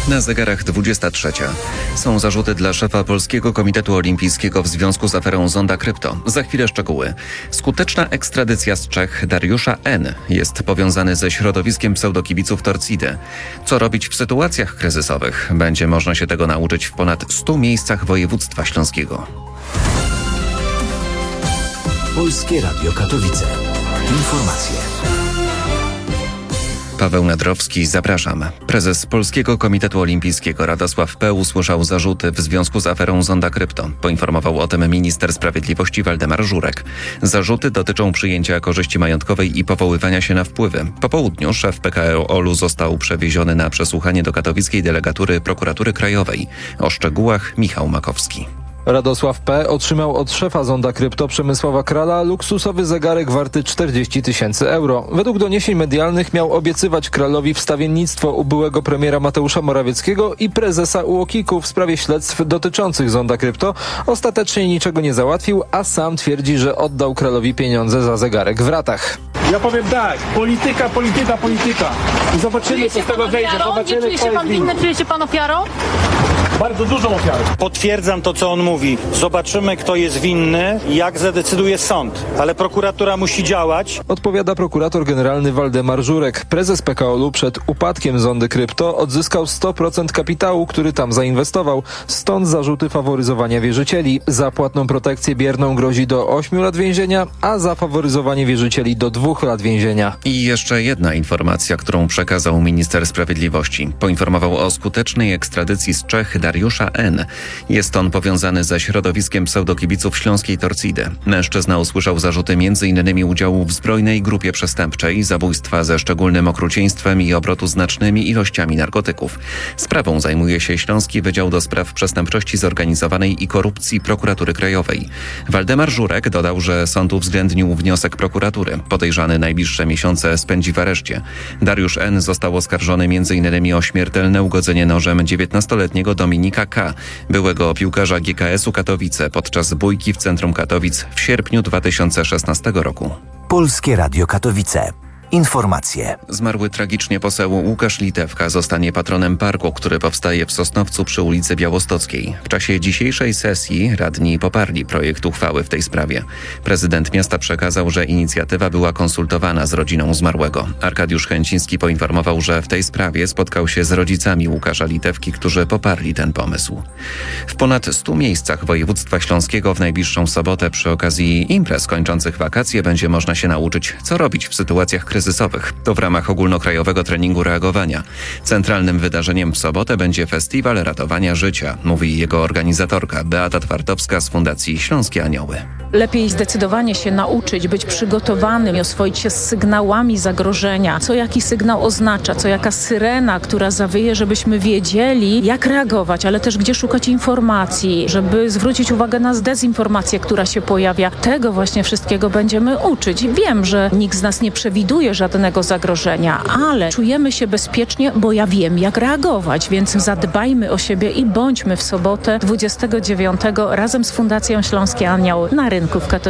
Na zegarach 23. Są zarzuty dla szefa Polskiego Komitetu Olimpijskiego w związku z aferą Zonda Krypto. Za chwilę szczegóły. Skuteczna ekstradycja z Czech Dariusza N. jest powiązany ze środowiskiem pseudokibiców Torcidy. Co robić w sytuacjach kryzysowych? Będzie można się tego nauczyć w ponad 100 miejscach województwa śląskiego. Polskie Radio Katowice. Informacje. Paweł Nadrowski, zapraszam. Prezes Polskiego Komitetu Olimpijskiego Radosław P. usłyszał zarzuty w związku z aferą Zonda Krypto. Poinformował o tym minister sprawiedliwości Waldemar Żurek. Zarzuty dotyczą przyjęcia korzyści majątkowej i powoływania się na wpływy. Po południu szef PKO-OL-u został przewieziony na przesłuchanie do katowickiej delegatury Prokuratury Krajowej. O szczegółach Michał Makowski. Radosław P. otrzymał od szefa Zonda Krypto Przemysława Krala luksusowy zegarek warty 40 000 euro. Według doniesień medialnych miał obiecywać Kralowi wstawiennictwo u byłego premiera Mateusza Morawieckiego i prezesa UOKiK-u w sprawie śledztw dotyczących Zonda Krypto. Ostatecznie niczego nie załatwił, a sam twierdzi, że oddał Kralowi pieniądze za zegarek w ratach. Ja powiem tak, polityka. I zobaczymy, co z tego zejdzie. Nie czuje się pan winny? Czuje się pan ofiarą? Bardzo dużą ofiarą. Potwierdzam to, co on mówi. Zobaczymy, kto jest winny i jak zadecyduje sąd. Ale prokuratura musi działać. Odpowiada prokurator generalny Waldemar Żurek. Prezes PKO-u przed upadkiem Zondy Krypto odzyskał 100% kapitału, który tam zainwestował. Stąd zarzuty faworyzowania wierzycieli. Za płatną protekcję bierną grozi do 8 lat więzienia, a za faworyzowanie wierzycieli do 2 lat więzienia. I jeszcze jedna informacja, którą przekazał minister sprawiedliwości. Poinformował o skutecznej ekstradycji z Czech Dariusza N. Jest on powiązany ze środowiskiem pseudokibiców śląskiej Torcidy. Mężczyzna usłyszał zarzuty m.in. udziału w zbrojnej grupie przestępczej, zabójstwa ze szczególnym okrucieństwem i obrotu znacznymi ilościami narkotyków. Sprawą zajmuje się Śląski Wydział do Spraw Przestępczości Zorganizowanej i Korupcji Prokuratury Krajowej. Waldemar Żurek dodał, że sąd uwzględnił wniosek prokuratury. Podejrzany najbliższe miesiące spędzi w areszcie. Dariusz N. został oskarżony m.in. o śmiertelne ugodzenie nożem 19-letniego Dominika K., byłego piłkarza GKS-u Katowice podczas bójki w centrum Katowic w sierpniu 2016 roku. Polskie Radio Katowice. Informacje. Zmarły tragicznie poseł Łukasz Litewka zostanie patronem parku, który powstaje w Sosnowcu przy ulicy Białostockiej. W czasie dzisiejszej sesji radni poparli projekt uchwały w tej sprawie. Prezydent miasta przekazał, że inicjatywa była konsultowana z rodziną zmarłego. Arkadiusz Chęciński poinformował, że w tej sprawie spotkał się z rodzicami Łukasza Litewki, którzy poparli ten pomysł. W ponad 100 miejscach województwa śląskiego w najbliższą sobotę przy okazji imprez kończących wakacje będzie można się nauczyć, co robić w sytuacjach kryzysowych. To w ramach ogólnokrajowego treningu reagowania. Centralnym wydarzeniem w sobotę będzie Festiwal Ratowania Życia, mówi jego organizatorka Beata Twartowska z Fundacji Śląskie Anioły. Lepiej zdecydowanie się nauczyć, być przygotowanym i oswoić się z sygnałami zagrożenia. Co jaki sygnał oznacza, co jaka syrena, która zawyje, żebyśmy wiedzieli, jak reagować, ale też gdzie szukać informacji, żeby zwrócić uwagę na dezinformację, która się pojawia. Tego właśnie wszystkiego będziemy uczyć. Wiem, że nikt z nas nie przewiduje żadnego zagrożenia, ale czujemy się bezpiecznie, bo ja wiem, jak reagować, więc zadbajmy o siebie i bądźmy w sobotę 29 razem z Fundacją Śląskie Anioły na rynku w Katowicach.